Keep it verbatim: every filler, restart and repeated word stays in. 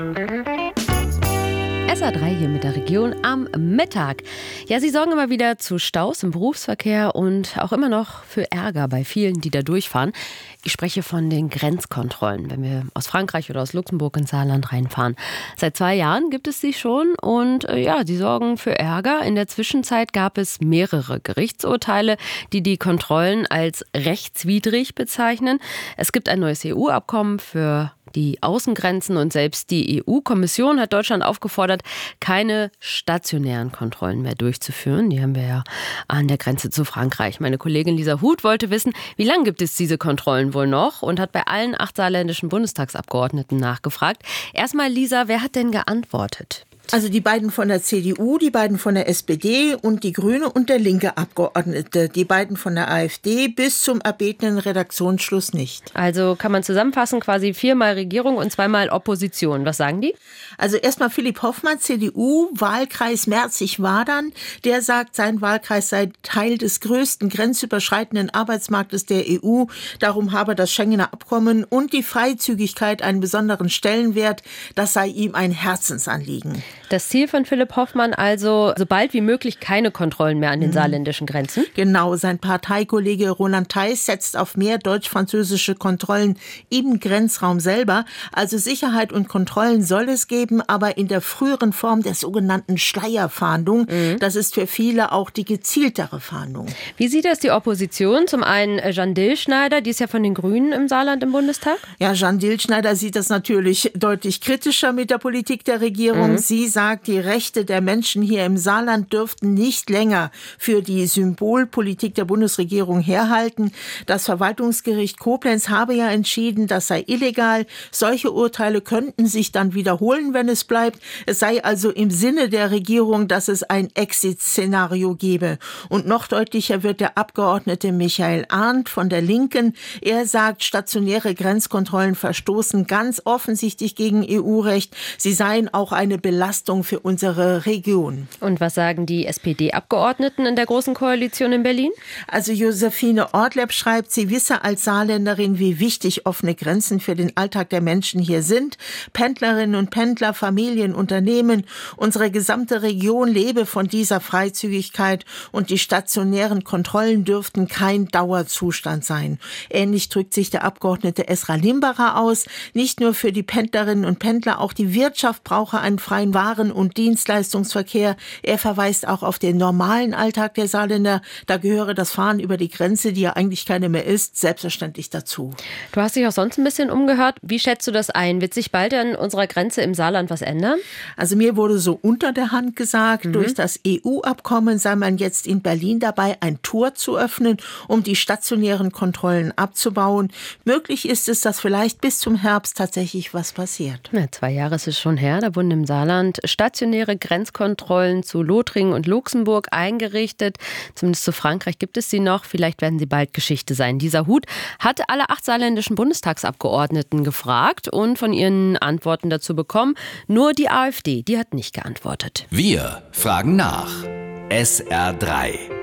S R drei hier mit der Region am Mittag. Ja, sie sorgen immer wieder zu Staus im Berufsverkehr und auch immer noch für Ärger bei vielen, die da durchfahren. Ich spreche von den Grenzkontrollen, wenn wir aus Frankreich oder aus Luxemburg ins Saarland reinfahren. Seit zwei Jahren gibt es sie schon und äh, ja, sie sorgen für Ärger. In der Zwischenzeit gab es mehrere Gerichtsurteile, die die Kontrollen als rechtswidrig bezeichnen. Es gibt ein neues E U-Abkommen für die Außengrenzen und selbst die E U-Kommission hat Deutschland aufgefordert, keine stationären Kontrollen mehr durchzuführen. Die haben wir ja an der Grenze zu Frankreich. Meine Kollegin Lisa Huth wollte wissen, wie lange gibt es diese Kontrollen wohl noch und hat bei allen acht saarländischen Bundestagsabgeordneten nachgefragt. Erstmal, Lisa, wer hat denn geantwortet? Also die beiden von der C D U, die beiden von der S P D und die Grüne und der linke Abgeordnete. Die beiden von der AfD bis zum erbetenen Redaktionsschluss nicht. Also kann man zusammenfassen, quasi viermal Regierung und zweimal Opposition. Was sagen die? Also erstmal Philipp Hoffmann, C D U, Wahlkreis Merzig-Wadern. Der sagt, sein Wahlkreis sei Teil des größten grenzüberschreitenden Arbeitsmarktes der E U. Darum habe das Schengener Abkommen und die Freizügigkeit einen besonderen Stellenwert. Das sei ihm ein Herzensanliegen. Das Ziel von Philipp Hoffmann also, so bald wie möglich keine Kontrollen mehr an den saarländischen Grenzen? Genau, sein Parteikollege Roland Theiss setzt auf mehr deutsch-französische Kontrollen im Grenzraum selber. Also Sicherheit und Kontrollen soll es geben, aber in der früheren Form der sogenannten Schleierfahndung. Mhm. Das ist für viele auch die gezieltere Fahndung. Wie sieht das die Opposition? Zum einen Jeanne Dillschneider, die ist ja von den Grünen im Saarland im Bundestag. Ja, Jeanne Dillschneider sieht das natürlich deutlich kritischer mit der Politik der Regierung. Mhm. Sie sagt, die Rechte der Menschen hier im Saarland dürften nicht länger für die Symbolpolitik der Bundesregierung herhalten. Das Verwaltungsgericht Koblenz habe ja entschieden, das sei illegal. Solche Urteile könnten sich dann wiederholen, wenn es bleibt. Es sei also im Sinne der Regierung, dass es ein Exit-Szenario gebe. Und noch deutlicher wird der Abgeordnete Michael Arndt von der Linken. Er sagt, stationäre Grenzkontrollen verstoßen ganz offensichtlich gegen E U-Recht. Sie seien auch eine Belastung für unsere Region. Und was sagen die S P D-Abgeordneten in der Großen Koalition in Berlin? Also Josephine Ortleb schreibt, sie wisse als Saarländerin, wie wichtig offene Grenzen für den Alltag der Menschen hier sind. Pendlerinnen und Pendler, Familien, Unternehmen, unsere gesamte Region lebe von dieser Freizügigkeit und die stationären Kontrollen dürften kein Dauerzustand sein. Ähnlich drückt sich der Abgeordnete Esra Limbacher aus. Nicht nur für die Pendlerinnen und Pendler, auch die Wirtschaft brauche einen freien Waren- und Dienstleistungsverkehr. Er verweist auch auf den normalen Alltag der Saarländer. Da gehöre das Fahren über die Grenze, die ja eigentlich keine mehr ist, selbstverständlich dazu. Du hast dich auch sonst ein bisschen umgehört. Wie schätzt du das ein? Wird sich bald an unserer Grenze im Saarland was ändern? Also mir wurde so unter der Hand gesagt, mhm. durch das E U-Abkommen sei man jetzt in Berlin dabei, ein Tor zu öffnen, um die stationären Kontrollen abzubauen. Möglich ist es, dass vielleicht bis zum Herbst tatsächlich was passiert. Ja, zwei Jahre ist es schon her. Da wurden im Saarland stationäre Grenzkontrollen zu Lothringen und Luxemburg eingerichtet. Zumindest zu Frankreich gibt es sie noch. Vielleicht werden sie bald Geschichte sein. Dieser Hut hat alle acht saarländischen Bundestagsabgeordneten gefragt und von ihren Antworten dazu bekommen. Nur die AfD, die hat nicht geantwortet. Wir fragen nach. S R drei